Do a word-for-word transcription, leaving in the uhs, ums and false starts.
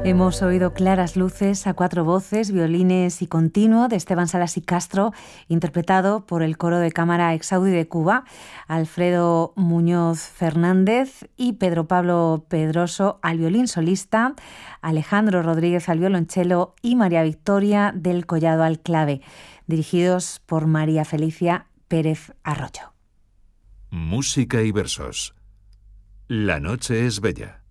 Hemos oído Claras Luces a cuatro voces, violines y continuo de Esteban Salas y Castro, interpretado por el Coro de Cámara Exaudi de Cuba, Alfredo Muñoz Fernández y Pedro Pablo Pedroso al violín solista, Alejandro Rodríguez al violonchelo y María Victoria del Collado al clave, dirigidos por María Felicia Pérez Arroyo. Música y versos. La noche es bella.